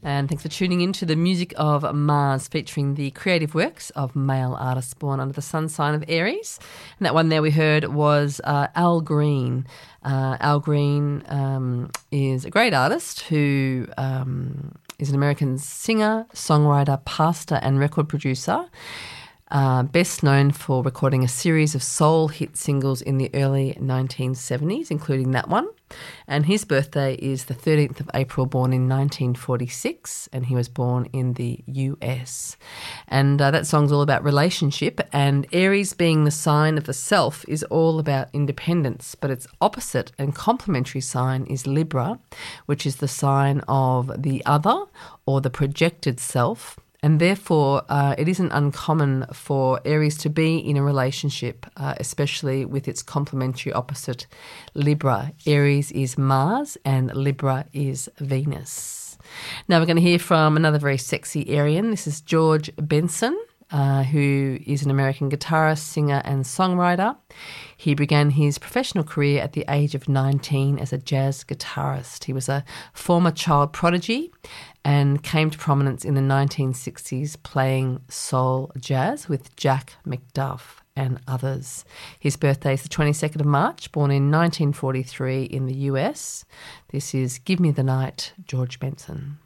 And thanks for tuning in to the music of Mars, featuring the creative works of male artists born under the sun sign of Aries. And that one there we heard was Al Green. Al Green is a great artist who is an American singer, songwriter, pastor and record producer. Best known for recording a series of soul hit singles in the early 1970s, including that one. And his birthday is the 13th of April, born in 1946, and he was born in the US. And that song's all about relationship, and Aries, being the sign of the self, is all about independence, but its opposite and complementary sign is Libra, which is the sign of the other or the projected self. And therefore, it isn't uncommon for Aries to be in a relationship, especially with its complementary opposite, Libra. Aries is Mars and Libra is Venus. Now we're going to hear from another very sexy Arian. This is George Benson, who is an American guitarist, singer and songwriter. He began his professional career at the age of 19 as a jazz guitarist. He was a former child prodigy and came to prominence in the 1960s playing soul jazz with Jack McDuff and others. His birthday is the 22nd of March, born in 1943 in the US. This is Give Me the Night, George Benson.